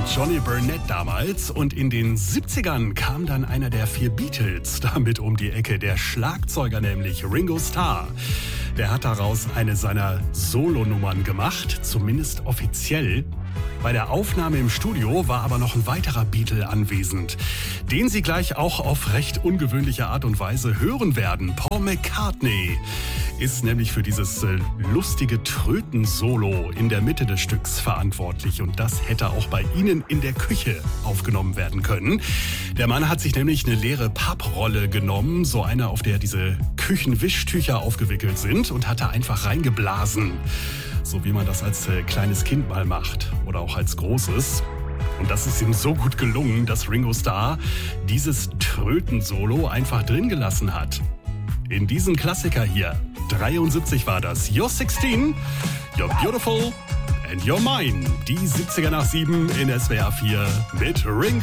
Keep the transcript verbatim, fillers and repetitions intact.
Johnny Burnett damals. Und in den siebzigern kam dann einer der vier Beatles damit um die Ecke, der Schlagzeuger nämlich Ringo Starr. Der hat daraus eine seiner Solonummern gemacht, zumindest offiziell. Bei der Aufnahme im Studio war aber noch ein weiterer Beatle anwesend, den Sie gleich auch auf recht ungewöhnliche Art und Weise hören werden. Paul McCartney ist nämlich für dieses äh, lustige Tröten-Solo in der Mitte des Stücks verantwortlich. Und das hätte auch bei Ihnen in der Küche aufgenommen werden können. Der Mann hat sich nämlich eine leere Papprolle genommen, so eine, auf der diese Küchenwischtücher aufgewickelt sind, und hatte einfach reingeblasen. So wie man das als äh, kleines Kind mal macht oder auch als großes. Und das ist ihm so gut gelungen, dass Ringo Starr dieses Tröten-Solo einfach drin gelassen hat. In diesem Klassiker hier, dreiundsiebzig war das, You're sixteen, You're Beautiful and You're Mine. Die siebziger nach sieben in S W R vier mit Ringo.